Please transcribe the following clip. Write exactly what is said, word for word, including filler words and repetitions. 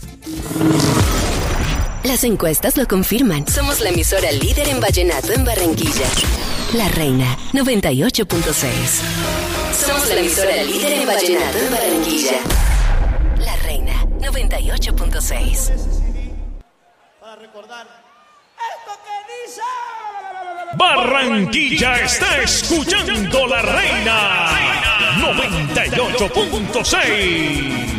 Las encuestas lo confirman. Somos la emisora líder en vallenato en Barranquilla. La Reina, noventa y ocho punto seis. Somos la emisora líder en vallenato en Barranquilla. La Reina, noventa y ocho punto seis. Para recordar esto que dice... Barranquilla está escuchando La Reina, noventa y ocho punto seis.